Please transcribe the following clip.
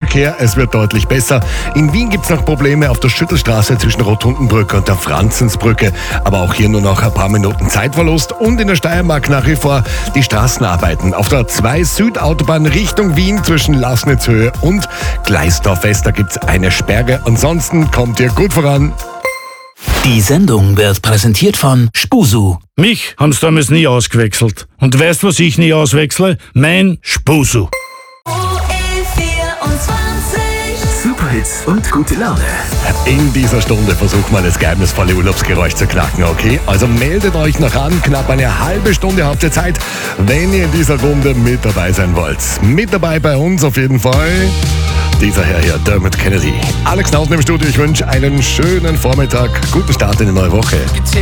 Verkehr, es wird deutlich besser. In Wien gibt es noch Probleme auf der Schüttelstraße zwischen Rotundenbrücke und der Franzensbrücke. Aber auch hier nur noch ein paar Minuten Zeitverlust. Und in der Steiermark nach wie vor die Straßenarbeiten auf der 2 Südautobahn Richtung Wien zwischen Laßnitzhöhe und Gleisdorf West. Da gibt es eine Sperre. Ansonsten kommt ihr gut voran. Die Sendung wird präsentiert von Spusu. Mich haben sie damals nie ausgewechselt. Und weißt, was ich nie auswechsle? Mein Spusu. Superhits und gute Laune. In dieser Stunde versuchen wir das geheimnisvolle Urlaubsgeräusch zu knacken, okay? Also meldet euch noch an, knapp eine halbe Stunde habt ihr Zeit, wenn ihr in dieser Runde mit dabei sein wollt. Mit dabei bei uns auf jeden Fall dieser Herr hier, Dermot Kennedy. Alex Nausen im Studio, ich wünsche einen schönen Vormittag, guten Start in die neue Woche.